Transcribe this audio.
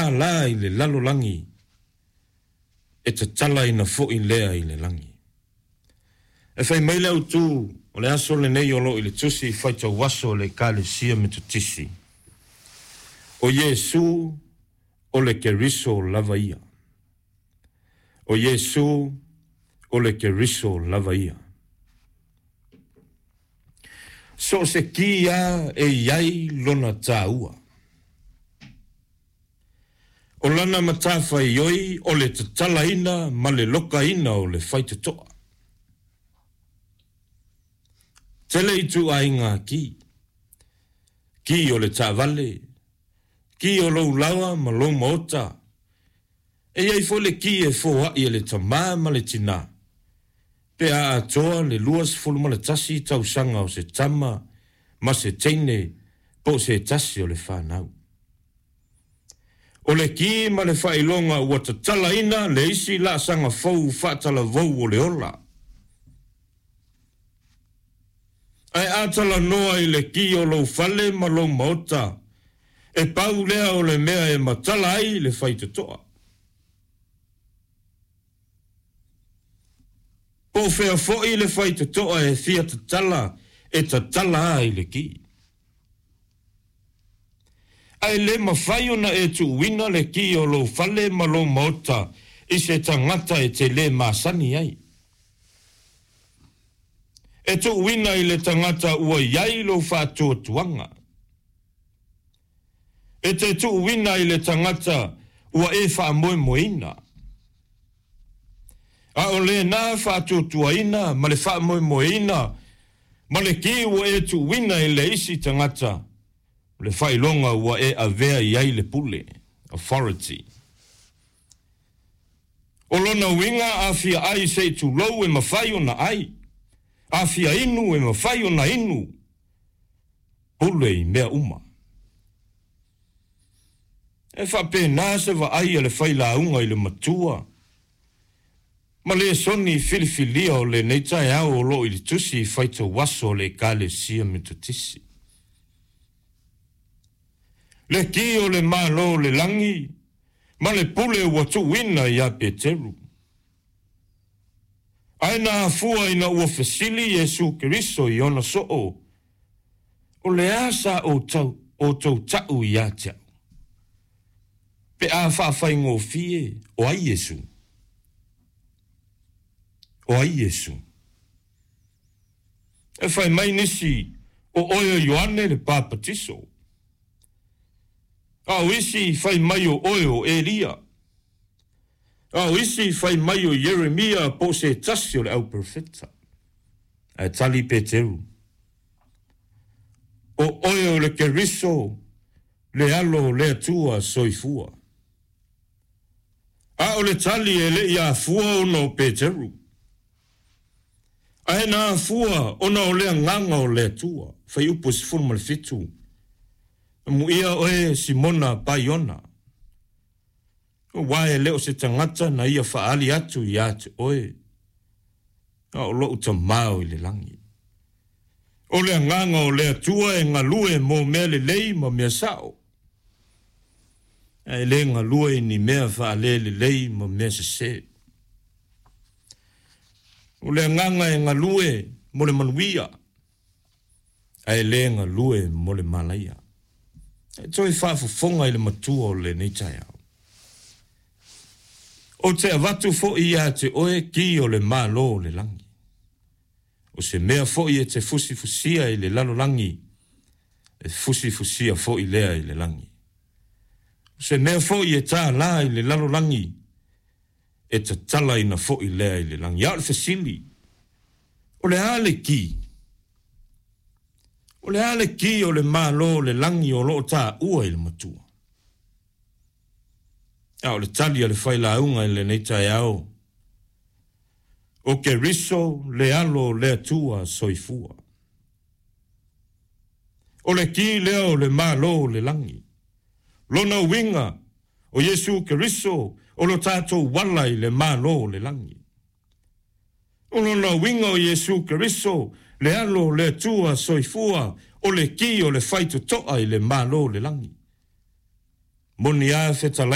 tā la i le lalo langi, e te tala ina fo i lea i le langi. E whai maile au tū, o le aso le nei olo i le tusi, whai tau waso le kāle sia me tu tisi. O Yesu, o le keriso lava ia. O Yesu, o le keriso lava ia. So se kia e iai lona tāua. O lana matafa ioi o le tatala ina ma le loka ina o le whaitatoa. Tele itu a inga ki. Ki o le tāwale. Ki o lou lawa ma lou maota. E iai fo le ki e fo hai e le tamā ma le tina. Pe a atoa le luas fulu ma le tasi tau sanga o se tama ma se teine po se tasi o le whanau. O le ki ma le whailonga ua tatala ina le isi la sanga fau whatala vau o le ola. Ai atala noa i le ki o lou fale ma lou maota. E pau lea o le mea e matala ai le whaitatoa. Po whea foi le whaitatoa e thia tatala e tatala ai le ki. Ai le mawhaiona e tu wina le ki o lo fale ma lo maota i se tangata e te le masani ai. E tu wina i le tangata ua iai lo whātua tuanga. E te tu wina i le tangata ua e wha moe moina. A o le nā whātua tuaina ma le wha moe moina ma le ki ua e tu wina i le isi tangata. Le whailonga ua e avea iai le pule, authority. O lona winga a fia ai se tu lau e mawhaio na ai. A fia inu e mawhaio na inu. Pule i mea uma. E whape nāse wa ai le whaila unga i le matua. Ma le soni filifilia o le neitai au o lo i le tusi i whaita waso le kale sia me tutisi. Le ki o le malo le langi, ma le pule ua tu wina i a Peteru. Aina afua ina ua fesili Yesu Keriso i ona soo, o le asa o tau tau i a tiau. Pe a whaafai ngō fie o ai Yesu. O ai Yesu. E whai mai nisi o oio Ioane le Papatiso. Au isi fai mai o oio Elia. Au isi fai mai o Jeremia po se tasio le au profeta. E tali Peteru. O oio le Keriso, le alo le atua soifua. A o le tali e le ia fua ono Peteru. A e na fua ona o le nganga o le atua. Fai upo si fulma le fitu. Muia oe Simona Paiona. Wae leo se tangata na ia faali atu i ate oe. O lo uta mao i le langi. O le nganga o le atua e ngalue mo mea le lei ma mea sao. E le ngalue ni mea faale le lei ma mea se se. O le nganga e ngalue mo le manuia. E le ngalue mo le malaia. E toi whaafufonga i le matua o le neitai au. O te avatu fo i a te oe ki o le malo o le langi. O se mea fo i e te fusifusia i le lalo langi. E fusifusia fo i lea i le langi. O se mea fo i e tā la i le lalo langi. E te tala ina fo i lea i le langi. Ia le fesili. O le ale ki. O le ale ki o le malo le langi o lo tā ua i le matua. O le tali a le whaila unga i le neitai au. O ke riso le alo le atua soifua. O le ki leo le malo le langi. Lona winga o Yesu Keriso o lo tātou wala i le malo le langi. O lona winga o Yesu Keriso le alo le atua soifua o le ki o le whaito toa i le malo le langi. Moni a feta